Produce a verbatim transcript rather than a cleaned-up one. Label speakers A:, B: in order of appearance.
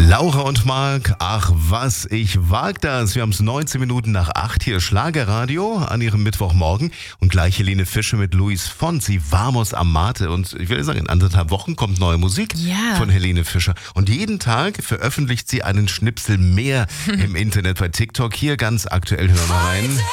A: Laura und Marc, ach was, ich wag das. Wir haben es neunzehn Minuten nach acht hier, Schlagerradio an ihrem Mittwochmorgen. Und gleich Helene Fischer mit Luis Fonsi, Vamos Amate. Und ich will sagen, in anderthalb Wochen kommt neue Musik
B: Ja.
A: von Helene Fischer. Und jeden Tag veröffentlicht sie einen Schnipsel mehr im Internet bei TikTok. Hier ganz aktuell, hören wir mal rein.